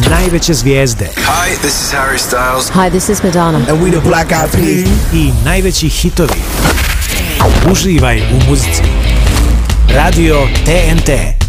Najveće zvijezde. Hi, this is Harry Styles. Hi, this is Madonna. And we the Black Eyed Peas. I najveći hitovi. Uživaj u muzici. Radio TNT.